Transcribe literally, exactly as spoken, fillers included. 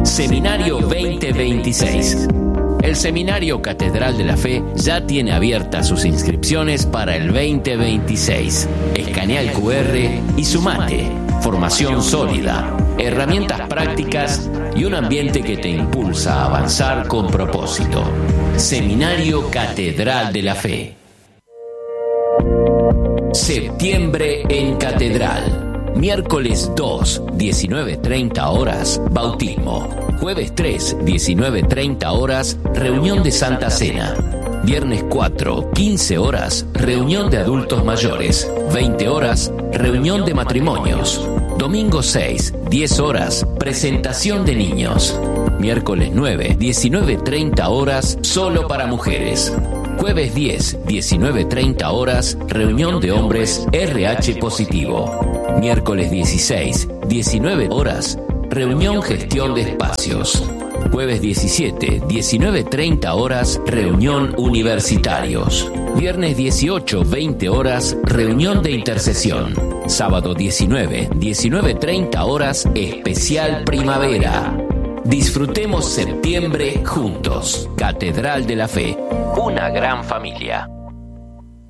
Seminario veinte veintiséis. El Seminario Catedral de la Fe ya tiene abiertas sus inscripciones para el veinte veintiséis. Escanea el cu erre y sumate. Formación sólida, herramientas prácticas y un ambiente que te impulsa a avanzar con propósito. Seminario Catedral de la Fe. Septiembre en Catedral. Miércoles dos, diecinueve treinta horas, bautismo. Jueves tres, diecinueve treinta horas, reunión de Santa Cena. Viernes cuatro, quince horas, reunión de adultos mayores. veinte horas, reunión de matrimonios. Domingo seis, diez horas, presentación de niños. Miércoles nueve, diecinueve treinta horas, solo para mujeres. Jueves diez, diecinueve treinta horas, reunión de hombres erre hache positivo. Miércoles dieciséis, diecinueve horas, reunión gestión de espacios. Jueves diecisiete, diecinueve treinta horas, reunión universitarios. Viernes dieciocho, veinte horas, reunión de intercesión. Sábado diecinueve, diecinueve treinta horas, especial primavera. Disfrutemos septiembre juntos. Catedral de la Fe, una gran familia.